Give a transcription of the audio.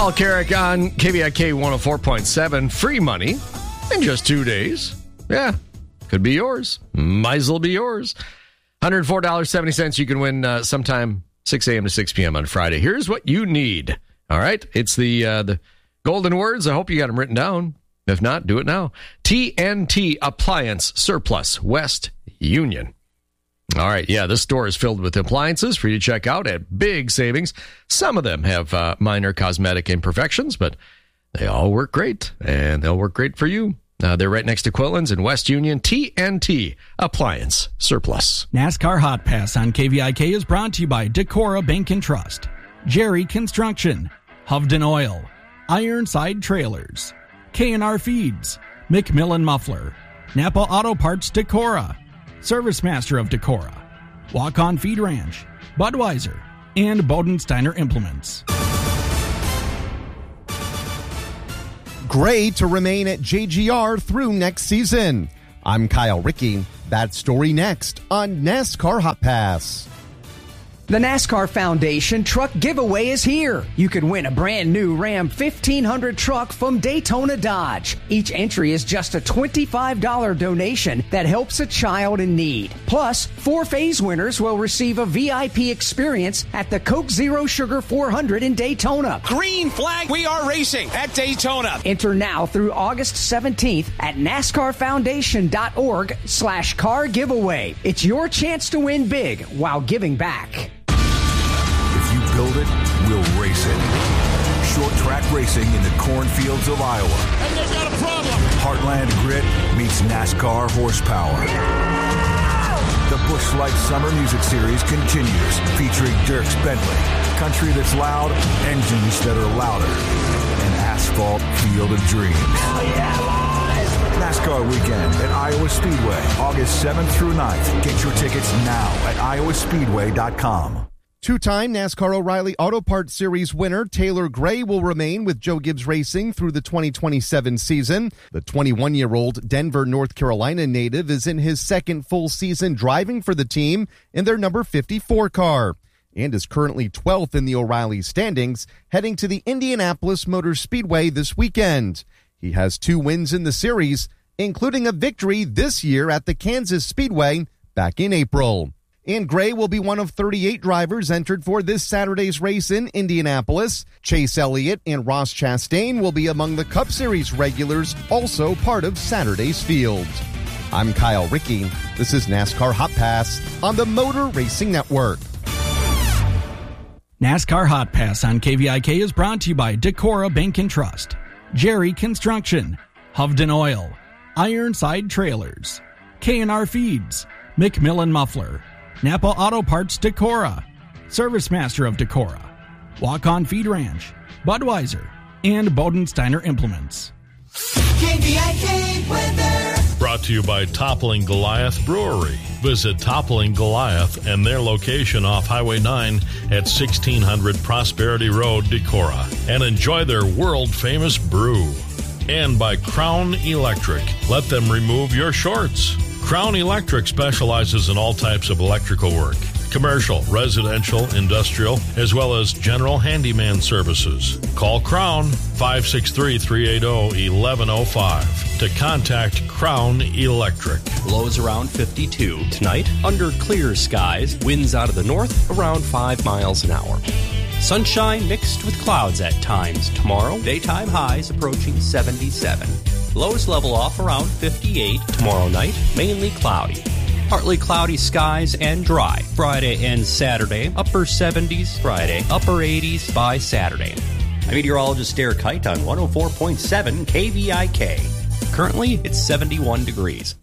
Paul Carrick on KVIK 104.7. Free money in just 2 days. Yeah, could be yours. Might as well be yours. $104.70 you can win sometime 6 a.m. to 6 p.m. on Friday. Here's what you need. All right? It's the golden words. I hope you got them written down. If not, do it now. TNT Appliance Surplus West Union. All right, yeah, this store is filled with appliances for you to check out at big savings. Some of them have minor cosmetic imperfections, but they all work great, and they'll work great for you. They're right next to Quillen's in West Union. TNT Appliance Surplus. NASCAR Hot Pass on KVIK is brought to you by Decorah Bank and Trust, Jerry Construction, Hovden Oil, Ironside Trailers, K&R Feeds, McMillan Muffler, Napa Auto Parts Decorah, Service Master of Decorah, Walk-On Feed Ranch, Budweiser, and Bodensteiner Implements. Gray to remain at JGR through next season. I'm Kyle Rickey. That story next on NASCAR Hot Pass. The NASCAR Foundation Truck Giveaway is here. You can win a brand new Ram 1500 truck from Daytona Dodge. Each entry is just a $25 donation that helps a child in need. Plus, 4 phase winners will receive a VIP experience at the Coke Zero Sugar 400 in Daytona. Green flag, we are racing at Daytona. Enter now through August 17th at NASCARFoundation.org/car giveaway. It's your chance to win big while giving back. Build it, we'll race it. Short track racing in the cornfields of Iowa. And they've got a problem. Heartland grit meets NASCAR horsepower. The Busch Light Summer Music Series continues, featuring Dierks Bentley, country that's loud, engines that are louder, an asphalt field of dreams. Hell yeah, boys! NASCAR weekend at Iowa Speedway, August 7th through 9th. Get your tickets now at iowaspeedway.com. Two-time NASCAR O'Reilly Auto Parts Series winner Taylor Gray will remain with Joe Gibbs Racing through the 2027 season. The 21-year-old Denver, North Carolina native is in his second full season driving for the team in their number 54 car and is currently 12th in the O'Reilly standings, heading to the Indianapolis Motor Speedway this weekend. He has 2 wins in the series, including a victory this year at the Kansas Speedway back in April. And Gray will be one of 38 drivers entered for this Saturday's race in Indianapolis. Chase Elliott and Ross Chastain will be among the Cup Series regulars, also part of Saturday's field. I'm Kyle Rickey. This is NASCAR Hot Pass on the Motor Racing Network. NASCAR Hot Pass on KVIK is brought to you by Decorah Bank and Trust, Jerry Construction, Hovden Oil, Ironside Trailers, K&R Feeds, McMillan Muffler, Napa Auto Parts Decorah, Service Master of Decorah, Walk-On Feed Ranch, Budweiser, and Bodensteiner Implements. KVIK weather. Brought to you by Toppling Goliath Brewery. Visit Toppling Goliath and their location off Highway 9 at 1600 Prosperity Road, Decorah, and enjoy their world-famous brew. And by Crown Electric. Let them remove your shorts. Crown Electric specializes in all types of electrical work, commercial, residential, industrial, as well as general handyman services. Call Crown 563-380-1105 to contact Crown Electric. Lows around 52. Tonight, under clear skies, winds out of the north around 5 miles an hour. Sunshine mixed with clouds at times. Tomorrow, daytime highs approaching 77. Lows level off around 58. Tomorrow night, mainly cloudy. Partly cloudy skies and dry. Friday and Saturday, upper 70s. Friday, upper 80s by Saturday. I'm meteorologist Derek Height on 104.7 KVIK. Currently, it's 71 degrees.